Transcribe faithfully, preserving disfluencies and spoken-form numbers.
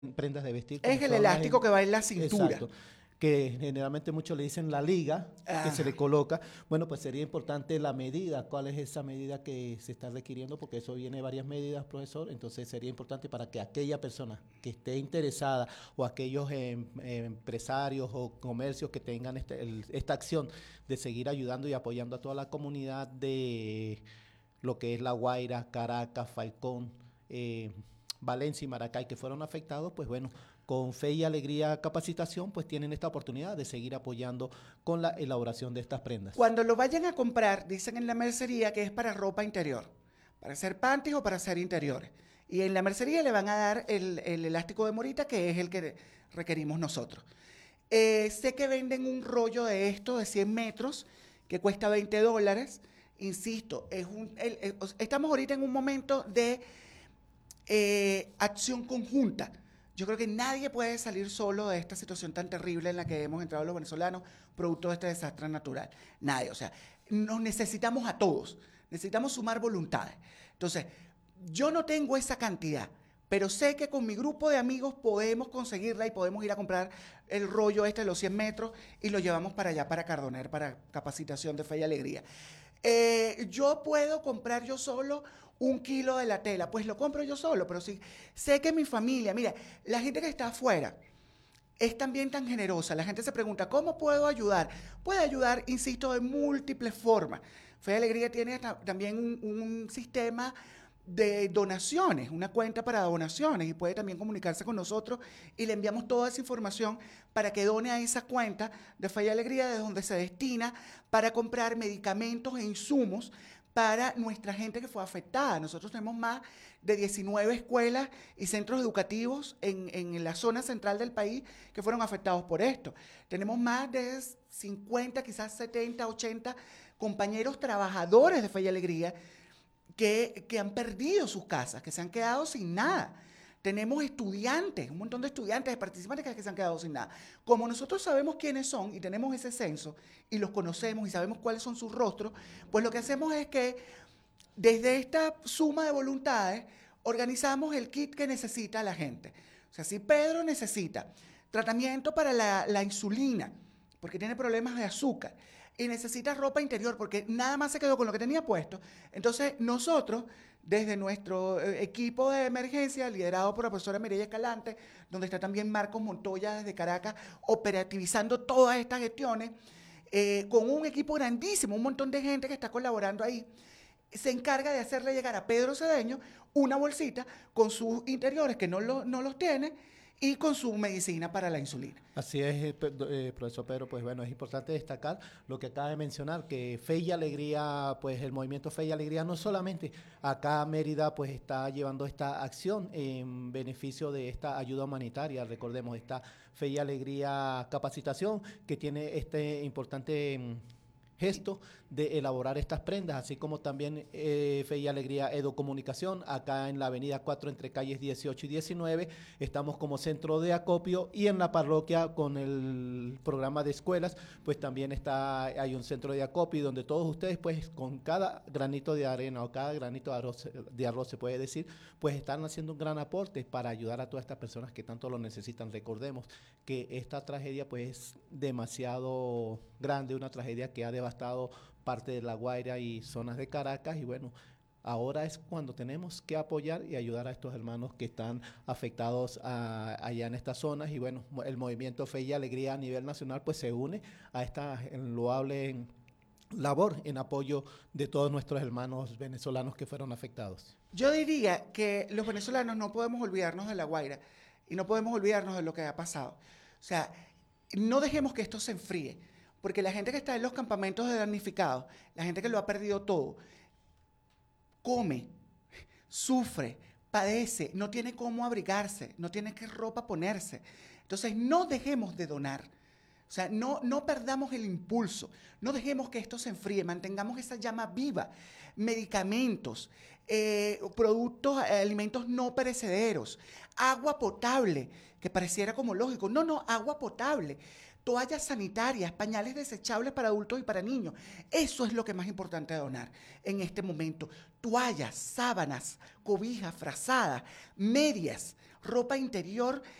prendas de vestir como Es el son las... elástico que va en la cintura. Exacto, que generalmente muchos le dicen la liga, que se le Ah, coloca. Bueno, pues sería importante la medida, cuál es esa medida que se está requiriendo, porque eso viene de varias medidas, profesor. Entonces sería importante para que aquella persona que esté interesada o aquellos em, em, empresarios o comercios que tengan este, el- esta acción de seguir ayudando y apoyando a toda la comunidad de lo que es La Guaira, Caracas, Falcón, eh, Valencia y Maracay, que fueron afectados, pues bueno, con Fe y Alegría Capacitación, pues tienen esta oportunidad de seguir apoyando con la elaboración de estas prendas. cuando lo vayan a comprar, dicen en la mercería que es para ropa interior, para hacer panties o para hacer interiores. Y en la mercería le van a dar el, el elástico de morita, que es el que requerimos nosotros. Eh, sé que venden un rollo de esto de cien metros que cuesta veinte dólares. Insisto, es un, el- el- estamos ahorita en un momento de eh, acción conjunta. Yo creo que nadie puede salir solo de esta situación tan terrible en la que hemos entrado los venezolanos, producto de este desastre natural. Nadie, o sea, nos necesitamos a todos, necesitamos sumar voluntades. Entonces, yo no tengo esa cantidad, pero sé que con mi grupo de amigos podemos conseguirla y podemos ir a comprar el rollo este de los cien metros y lo llevamos para allá, para Cardoner, para capacitación de fe y alegría. Eh, yo puedo comprar yo solo un kilo de la tela, pues lo compro yo solo, pero sí sé que mi familia, mira, la gente que está afuera es también tan generosa. La gente se pregunta, ¿cómo puedo ayudar? Puede ayudar, insisto, de múltiples formas. Fe y Alegría tiene ta- también un, un sistema de donaciones, una cuenta para donaciones y puede también comunicarse con nosotros y le enviamos toda esa información para que done a esa cuenta de Fe y Alegría, de donde se destina para comprar medicamentos e insumos para nuestra gente que fue afectada. Nosotros tenemos más de diecinueve escuelas y centros educativos en, en la zona central del país que fueron afectados por esto. Tenemos más de cincuenta, quizás setenta, ochenta compañeros trabajadores de Fe y Alegría que, que han perdido sus casas, que se han quedado sin nada. Tenemos estudiantes, un montón de estudiantes, de participantes que, que se han quedado sin nada. Como nosotros sabemos quiénes son y tenemos ese censo y los conocemos y sabemos cuáles son sus rostros, pues lo que hacemos es que desde esta suma de voluntades organizamos el kit que necesita la gente. O sea, si Pedro necesita tratamiento para la, la insulina, porque tiene problemas de azúcar, y necesita ropa interior, porque nada más se quedó con lo que tenía puesto, entonces nosotros, desde nuestro eh, equipo de emergencia, liderado por la profesora Mireya Escalante, donde está también Marcos Montoya desde Caracas, operativizando todas estas gestiones, eh, con un equipo grandísimo, un montón de gente que está colaborando ahí, se encarga de hacerle llegar a Pedro Cedeño una bolsita con sus interiores que no, lo, no los tiene y con su medicina para la insulina. Así es, eh, pe- do- eh, profesor Pedro, pues bueno, es importante destacar lo que acaba de mencionar, que Fe y Alegría, pues el movimiento Fe y Alegría no solamente acá Mérida pues está llevando esta acción en beneficio de esta ayuda humanitaria, recordemos, esta Fe y Alegría capacitación que tiene este importante mm, gesto de elaborar estas prendas, así como también eh, Fe y Alegría Edocomunicación, acá en la avenida cuatro entre calles dieciocho y diecinueve, estamos como centro de acopio y en la parroquia con el programa de escuelas, pues también está, hay un centro de acopio donde todos ustedes pues con cada granito de arena o cada granito de arroz, de arroz se puede decir, pues están haciendo un gran aporte para ayudar a todas estas personas que tanto lo necesitan. Recordemos que esta tragedia pues es demasiado grande, una tragedia que ha devastado parte de La Guaira y zonas de Caracas y bueno, ahora es cuando tenemos que apoyar y ayudar a estos hermanos que están afectados a, allá en estas zonas y bueno, el movimiento Fe y Alegría a nivel nacional pues se une a esta loable labor en apoyo de todos nuestros hermanos venezolanos que fueron afectados. Yo diría que los venezolanos no podemos olvidarnos de La Guaira y no podemos olvidarnos de lo que ha pasado. O sea, no dejemos que esto se enfríe, porque la gente que está en los campamentos de damnificados, la gente que lo ha perdido todo, come, sufre, padece, no tiene cómo abrigarse, no tiene qué ropa ponerse. Entonces, no dejemos de donar. O sea, no, no perdamos el impulso, no dejemos que esto se enfríe, mantengamos esa llama viva. Medicamentos, eh, productos, eh, alimentos no perecederos, agua potable, que pareciera como lógico. No, no, agua potable. Toallas sanitarias, pañales desechables para adultos y para niños. Eso es lo que más importante de donar en este momento. Toallas, sábanas, cobijas, frazadas, medias. ropa interior